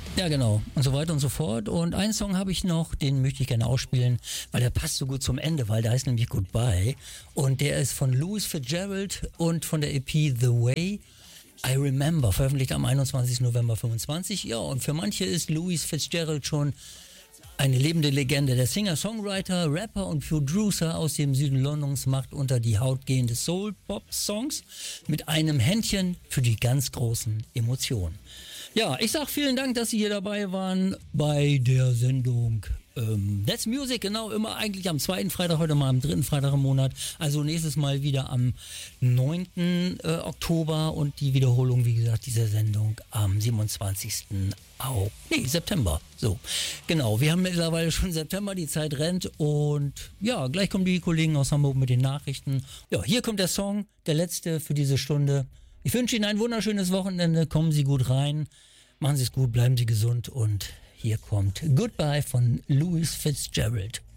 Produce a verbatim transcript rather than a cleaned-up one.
Ja, genau. Und so weiter und so fort. Und einen Song habe ich noch, den möchte ich gerne ausspielen, weil der passt so gut zum Ende, weil der heißt nämlich Goodbye. Und der ist von Louis Fitzgerald und von der E P The Way I Remember, veröffentlicht am einundzwanzigsten November fünfundzwanzig. Ja, und für manche ist Louis Fitzgerald schon eine lebende Legende. Der Singer, Songwriter, Rapper und Producer aus dem Süden Londons macht unter die Haut gehende Soul-Pop-Songs mit einem Händchen für die ganz großen Emotionen. Ja, ich sag vielen Dank, dass Sie hier dabei waren bei der Sendung ähm, That's Music, genau, immer eigentlich am zweiten Freitag, heute mal am dritten Freitag im Monat. Also nächstes Mal wieder am neunten Äh, Oktober und die Wiederholung, wie gesagt, dieser Sendung am siebenundzwanzigsten Au, nee, September. So, genau, wir haben mittlerweile schon September, die Zeit rennt und ja, gleich kommen die Kollegen aus Hamburg mit den Nachrichten. Ja, hier kommt der Song, der letzte für diese Stunde. Ich wünsche Ihnen ein wunderschönes Wochenende, kommen Sie gut rein, machen Sie es gut, bleiben Sie gesund und hier kommt Goodbye von Louis Fitzgerald.